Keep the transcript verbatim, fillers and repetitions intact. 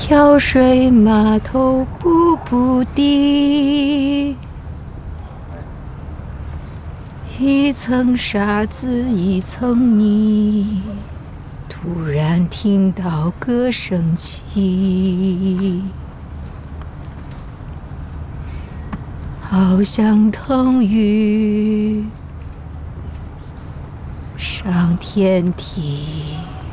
跳水码头步步低，一层沙子一层泥，突然听到歌声起，好像腾云上天梯。